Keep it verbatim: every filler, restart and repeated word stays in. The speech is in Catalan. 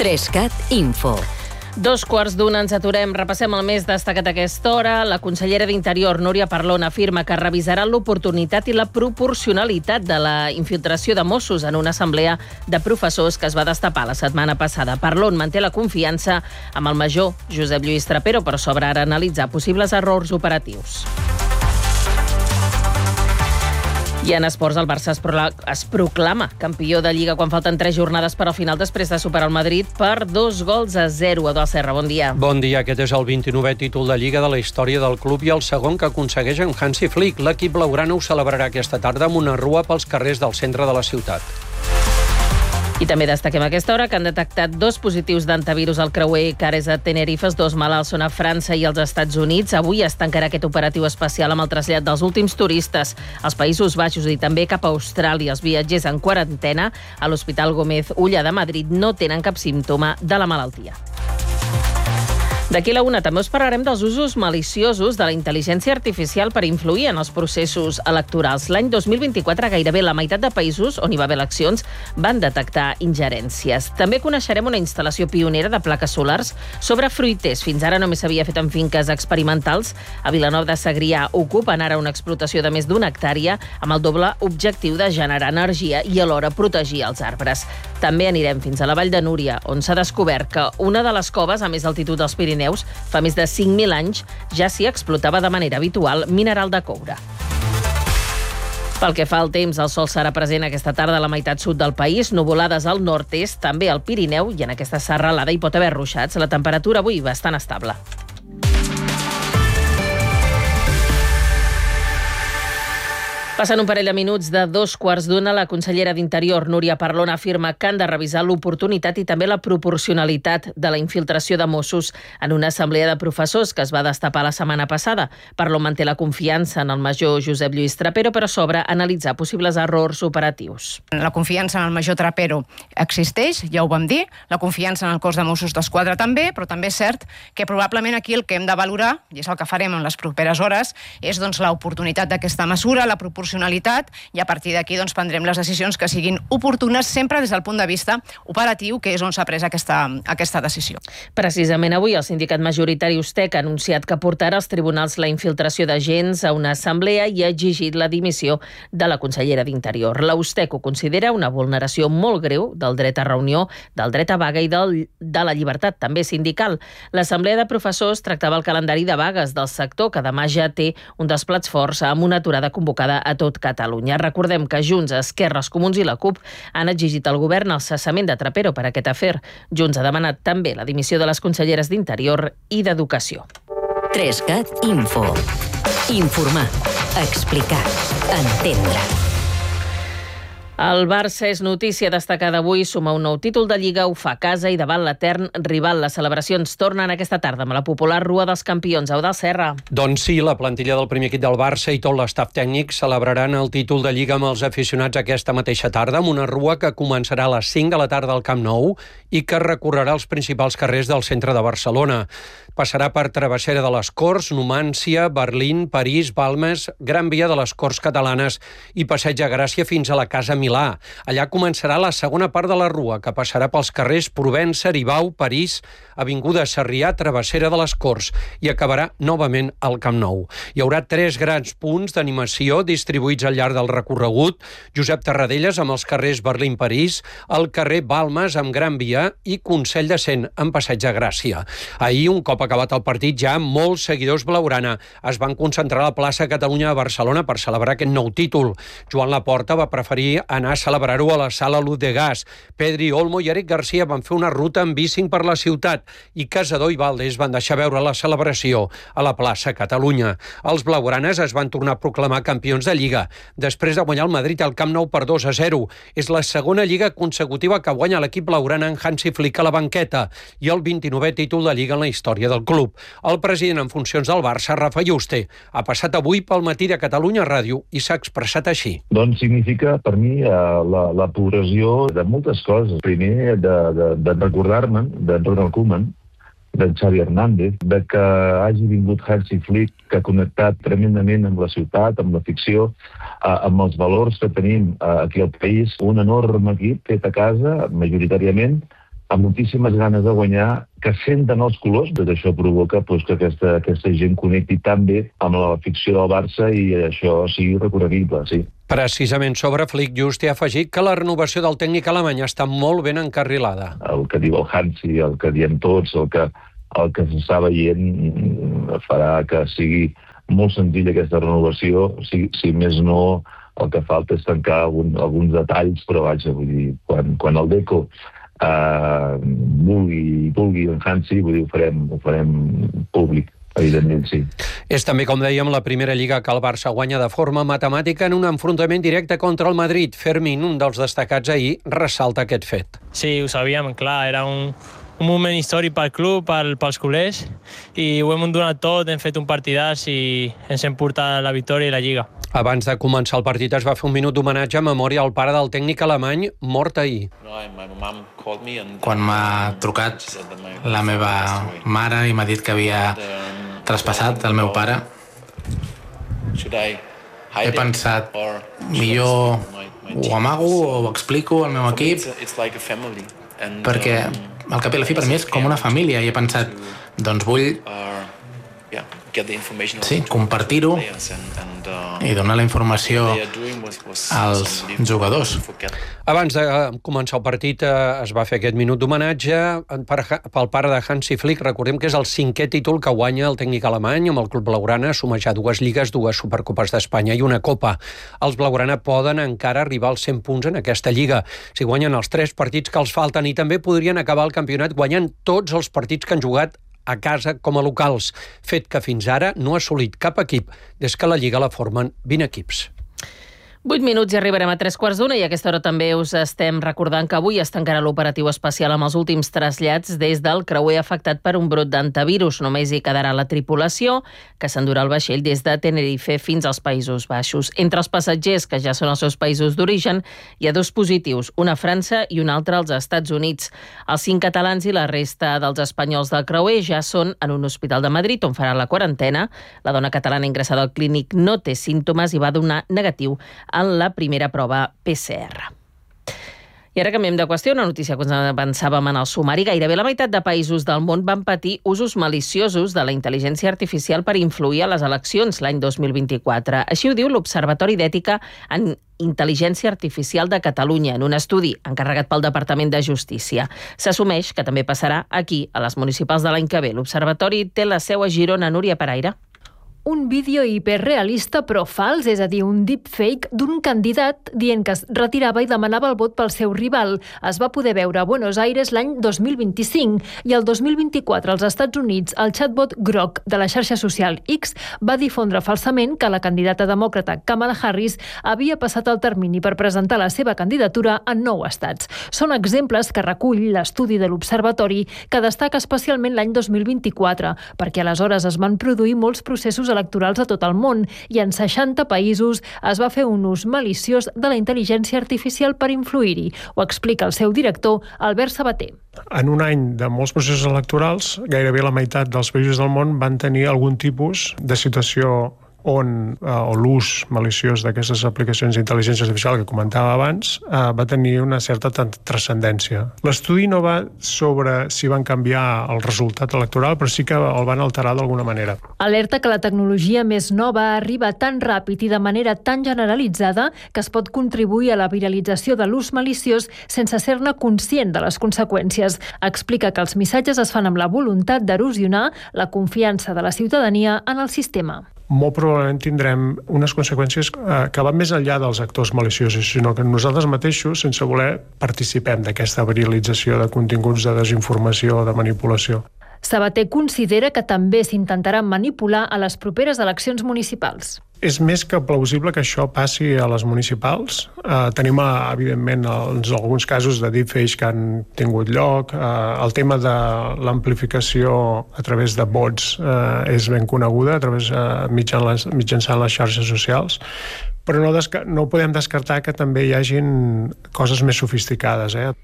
Trescat Info. Dos quarts d'una ens aturem. Repassem el més destacat a aquesta hora. La consellera d'Interior, Núria Parlon, afirma que revisarà l'oportunitat i la proporcionalitat de la infiltració de Mossos en una assemblea de professors que es va destapar la setmana passada. Parlon manté la confiança amb el major Josep Lluís Trapero, però s'obre ara a analitzar possibles errors operatius. I en esports, el Barça es, pro es proclama campió de Lliga quan falten tres jornades per al final, després de superar el Madrid per dos gols a zero. Eduard Serra, bon dia. Bon dia. Aquest és el vint-i-novè títol de Lliga de la història del club i el segon que aconsegueix en Hansi Flick. L'equip blaugrana ho celebrarà aquesta tarda amb una rua pels carrers del centre de la ciutat. I també destaquem a aquesta hora que han detectat dos positius d'antivirus al creuer Cares a Tenerife. Els dos malalts són a França i als Estats Units. Avui es tancarà aquest operatiu especial amb el trasllat dels últims turistes als Països Baixos i també cap a Austràlia. Els viatgers en quarantena a l'Hospital Gómez Ulla de Madrid no tenen cap símptoma de la malaltia. D'aquí la una també us parlarem dels usos maliciosos de la intel·ligència artificial per influir en els processos electorals. L'any dos mil vint-i-quatre gairebé la meitat de països on hi va haver eleccions van detectar ingerències. També coneixerem una instal·lació pionera de plaques solars sobre fruiters. Fins ara només s'havia fet en finques experimentals. A Vilanova de Segrià ocupen ara una explotació de més d'una hectàrea amb el doble objectiu de generar energia i alhora protegir els arbres. També anirem fins a la Vall de Núria, on s'ha descobert que una de les coves a més altitud dels Pirineus fa més de cinc mil anys ja s'hi explotava de manera habitual mineral de coure. Pel que fa al temps, el sol serà present aquesta tarda a la meitat sud del país, nuvolades al nord-est, també al Pirineu, i en aquesta serralada hi pot haver ruixats. La temperatura avui bastant estable. Passen un parell de minuts de dos quarts d'una. La consellera d'Interior, Núria Parlon, afirma que han de revisar l'oportunitat i també la proporcionalitat de la infiltració de Mossos en una assemblea de professors que es va destapar la setmana passada. Parlon manté la confiança en el major Josep Lluís Trapero, però s'obre a analitzar possibles errors operatius. La confiança en el major Trapero existeix, ja ho vam dir, la confiança en el cos de Mossos d'Esquadra també, però també és cert que probablement aquí el que hem de valorar, i és el que farem en les properes hores, és doncs, l'oportunitat d'aquesta mesura, la proporcionalitat, i a partir d'aquí doncs, prendrem les decisions que siguin oportunes sempre des del punt de vista operatiu, que és on s'ha pres aquesta, aquesta decisió. Precisament avui el sindicat majoritari USTEC ha anunciat que portarà als tribunals la infiltració d'agents a una assemblea i ha exigit la dimissió de la consellera d'Interior. La USTEC ho considera una vulneració molt greu del dret a reunió, del dret a vaga i del, de la llibertat també sindical. L'assemblea de professors tractava el calendari de vagues del sector, que demà ja té un dels plats forts amb una aturada convocada a tot Catalunya. Recordem que Junts, Esquerra, els Comuns i la CUP han exigit al govern el cessament de Trapero per aquest afer. Junts ha demanat també la dimissió de les conselleres d'Interior i d'Educació. Trescat Info. Informar, explicar, entendre. El Barça és notícia destacada avui, suma un nou títol de Lliga, ho fa a casa i davant l'etern rival. Les celebracions tornen aquesta tarda amb la popular Rua dels Campions. Eudald Serra. Doncs sí, la plantilla del primer equip del Barça i tot l'estaf tècnic celebraran el títol de Lliga amb els aficionats aquesta mateixa tarda, amb una rua que començarà a les cinc de la tarda al Camp Nou i que recorrerà els principals carrers del centre de Barcelona. Passarà per Travessera de les Corts, Numància, Berlín, París, Balmes, Gran Via de les Corts Catalanes i Passeig de Gràcia fins a la Casa Milà. Allà començarà la segona part de la rua, que passarà pels carrers Provença, Aribau, París, Avinguda Sarrià, Travessera de les Corts i acabarà novament al Camp Nou. Hi haurà tres grans punts d'animació distribuïts al llarg del recorregut. Josep Tarradellas amb els carrers Berlín-París, el carrer Balmes amb Gran Via i Consell de Cent amb Passeig de Gràcia. Ahir, un cop acabat el partit, ja molts seguidors blaugrana es van concentrar a la plaça Catalunya de Barcelona per celebrar aquest nou títol. Joan Laporta va preferir anar a celebrar-ho a la sala Luz de Gas. Pedri Olmo i Eric Garcia van fer una ruta en bicing per la ciutat i Casador i Valdés van deixar veure la celebració a la plaça Catalunya. Els blaugranes es van tornar a proclamar campions de Lliga després de guanyar el Madrid al Camp Nou per dos a zero. És la segona Lliga consecutiva que guanya l'equip blaugrana en Hansi Flick a la banqueta i el vint-i-novè títol de Lliga en la història del club. El president en funcions del Barça, Rafa Yuste, ha passat avui pel matí de Catalunya Ràdio i s'ha expressat així. Doncs significa per mi la, la progressió de moltes coses. Primer, de, de, de recordar-me d'en Ronald Koeman, d'en Xavi Hernández, de que hagi vingut Hansi Flick, que ha connectat tremendament amb la ciutat, amb la ficció, amb els valors que tenim aquí al país. Un enorme equip fet a casa, majoritàriament, amb moltíssimes ganes de guanyar, que senten els colors. Tot això provoca pues, que aquesta, aquesta gent connecti tan bé amb la ficció del Barça i això sigui recorreguible, sí. Precisament sobre Flick, just ha afegit que la renovació del tècnic alemany està molt ben encarrilada. El que diu el Hansi, el que diem tots, el que, el que s'està veient farà que sigui molt senzilla aquesta renovació, si, si més no el que falta és tancar algun, alguns detalls, però vaja, vull dir, quan, quan el Deco eh, vulgui, vulgui en Hansi, vull dir, ho farem, ho farem públic, evidentment, sí. És també, com dèiem, la primera lliga que el Barça guanya de forma matemàtica en un enfrontament directe contra el Madrid. Fermín, un dels destacats ahir, ressalta aquest fet. Sí, ho sabíem, clar, era un, un moment històric pel club, pel, pels culers, i ho hem donat tot, hem fet un partidàs i ens hem portat la victòria i la lliga. Abans de començar el partit es va fer un minut d'homenatge a memòria al pare del tècnic alemany mort ahir. Quan m'ha trucat la meva mare i m'ha dit que havia traspassat el meu pare, he pensat, millor ho amago o ho explico al meu equip, perquè al cap i a la fi per mi és com una família, i he pensat, doncs vull sí, compartir-ho i donar la informació als jugadors. Abans de començar el partit es va fer aquest minut d'homenatge pel pare de Hansi Flick. Recordem que és el cinquè títol que guanya el tècnic alemany amb el club blaugrana, suma ja dues lligues, dues supercopes d'Espanya i una copa. Els blaugrana poden encara arribar als cent punts en aquesta lliga si guanyen els tres partits que els falten, i també podrien acabar el campionat guanyant tots els partits que han jugat a casa com a locals, fet que fins ara no ha assolit cap equip des que la Lliga la formen vint equips. Vuit minuts i arribarem a tres quarts d'una, i a aquesta hora també us estem recordant que avui es tancarà l'operatiu especial amb els últims trasllats des del creuer afectat per un brot d'antivirus. Només hi quedarà la tripulació, que s'endurà el vaixell des de Tenerife fins als Països Baixos. Entre els passatgers, que ja són els seus països d'origen, hi ha dos positius, una a França i una altra als Estats Units. Els cinc catalans i la resta dels espanyols del creuer ja són en un hospital de Madrid, on faran la quarantena. La dona catalana ingressada al clínic no té símptomes i va donar negatiu en la primera prova P C R. I ara canviem de qüestió, una notícia que ens avançàvem en el sumari. Gairebé la meitat de països del món van patir usos maliciosos de la intel·ligència artificial per influir a les eleccions l'any dos mil vint-i-quatre. Així ho diu l'Observatori d'Ètica en Intel·ligència Artificial de Catalunya, en un estudi encarregat pel Departament de Justícia. S'assumeix que també passarà aquí, a les municipals de l'any que ve. L'Observatori té la seu a Girona. Núria Paraire. Un vídeo hiperrealista però fals, és a dir, un deepfake d'un candidat dient que es retirava i demanava el vot pel seu rival. Es va poder veure a Buenos Aires l'any dos mil vint-i-cinc i el dos mil vint-i-quatre als Estats Units el chatbot Grok de la xarxa social X va difondre falsament que la candidata demòcrata Kamala Harris havia passat el termini per presentar la seva candidatura en nou estats. Són exemples que recull l'estudi de l'Observatori, que destaca especialment l'any dos mil vint-i-quatre, perquè aleshores es van produir molts processos electorals a tot el món i en seixanta països es va fer un ús maliciós de la intel·ligència artificial per influir-hi. Ho explica el seu director, Albert Sabater. En un any de molts processos electorals, gairebé la meitat dels països del món van tenir algun tipus de situació on eh, o l'ús maliciós d'aquestes aplicacions d'intel·ligència artificial que comentava abans eh, va tenir una certa transcendència. L'estudi no va sobre si van canviar el resultat electoral, però sí que el van alterar d'alguna manera. Alerta que la tecnologia més nova arriba tan ràpid i de manera tan generalitzada que es pot contribuir a la viralització de l'ús maliciós sense ser-ne conscient de les conseqüències. Explica que els missatges es fan amb la voluntat d'erosionar la confiança de la ciutadania en el sistema. Molt probablement tindrem unes conseqüències eh, que van més enllà dels actors maliciosos, sinó que nosaltres mateixos, sense voler, participem d'aquesta viralització de continguts de desinformació o de manipulació. Sabater considera que també s'intentarà manipular a les properes eleccions municipals. És més que plausible que això passi a les municipals. Eh, tenim, evidentment, els, alguns casos de deepfakes que han tingut lloc. Eh, el tema de l'amplificació a través de bots eh, és ben coneguda, a través, eh, mitjan les, mitjançant les xarxes socials, però no, desca- no podem descartar que també hi hagin coses més sofisticades. Eh?